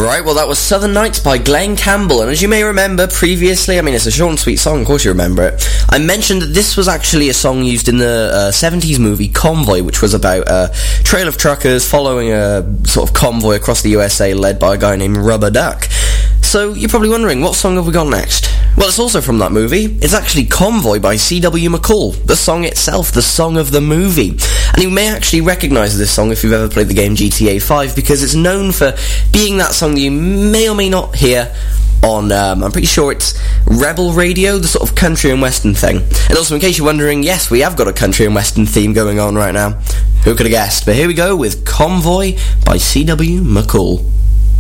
Right, well that was Southern Nights by Glenn Campbell, and as you may remember previously, I mean it's a short and sweet song, of course you remember it, I mentioned that this was actually a song used in the 70s movie Convoy, which was about a trail of truckers following a sort of convoy across the USA led by a guy named Rubber Duck. So you're probably wondering, what song have we got next? Well, it's also from that movie. It's actually Convoy by C.W. McCall, the song itself, the song of the movie. And you may actually recognise this song if you've ever played the game GTA 5, because it's known for being that song that you may or may not hear on, I'm pretty sure it's Rebel Radio, the sort of country and western thing. And also, in case you're wondering, yes, we have got a country and western theme going on right now. Who could have guessed? But here we go with Convoy by C.W. McCall.